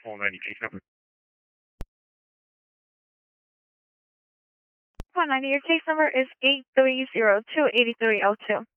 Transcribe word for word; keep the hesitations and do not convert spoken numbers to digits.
four ninety case number. four ninety, your case number is eight three zero two eight three zero two.